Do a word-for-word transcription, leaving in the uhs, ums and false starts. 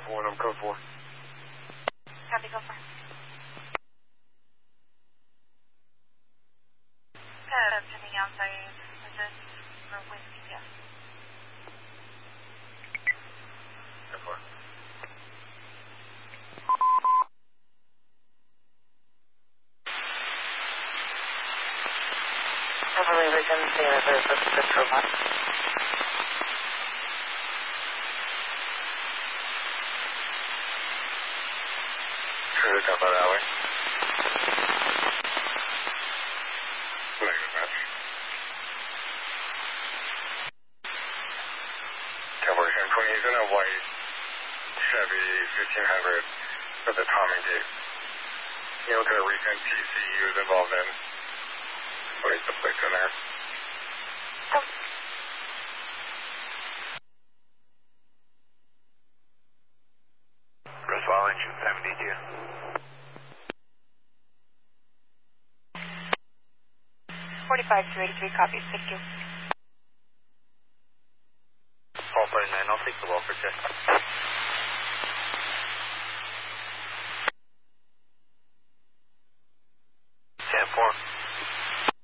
four, and I'm code four. Copy, go for it. Uh, pending outside, is this for whiskey? Yes. Code four. Heavily written, seeing if there's a good robot. Sure, top of that way. Negative match. Cowboy ten twenty, he's in a white Chevy fifteen hundred with a Tommy gate. You know what kind of recent T C he was involved in? What is the place in there? Oh. Roswell engine seventy-two. forty-five two eighty-three, copy, thank you. Paul forty-nine, I'll take the wall for check.